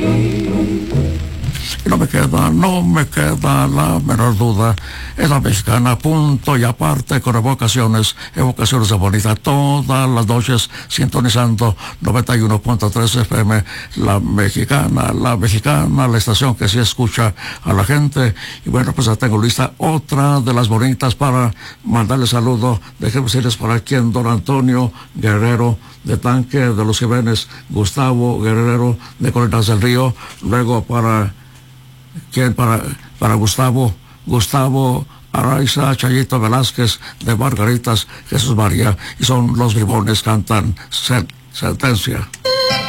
Y no me queda la menor duda, es la mexicana, punto y aparte, con evocaciones de bonita, todas las noches sintonizando 91.3 FM, la mexicana, la estación que sí escucha a la gente. Y bueno, pues ya tengo lista otra de las bonitas para mandarle saludo. Déjenme decirles por aquí en Don Antonio Guerrero, de Tanque de los Jiménez, Gustavo Guerrero de Colinas del Río, luego para Gustavo Araiza, Chayito Velázquez de Margaritas, Jesús María, y son los bribones, cantan Sentencia.